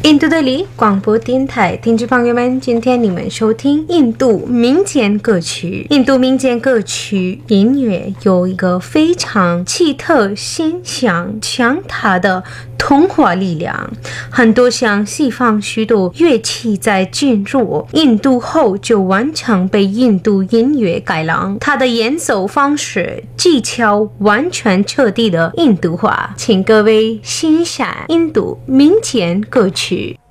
印度德里广播电台听众朋友们，今天你们收听印度民间歌曲。印度民间歌曲音乐有一个非常奇特、现象强大的同化力量，很多像西方许多乐器在进入印度后就完全被印度音乐改良，它的演奏方式技巧完全彻底的印度化。请各位欣赏印度民间歌曲。